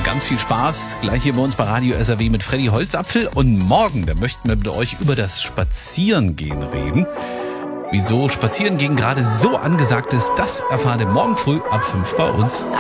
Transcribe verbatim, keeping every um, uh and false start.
ganz viel Spaß. Gleich hier bei uns bei Radio S R W mit Freddy Holzapfel. Und morgen, da möchten wir mit euch über das Spazierengehen reden. Wieso Spazierengehen gerade so angesagt ist, das erfahrt ihr morgen früh ab fünf bei uns.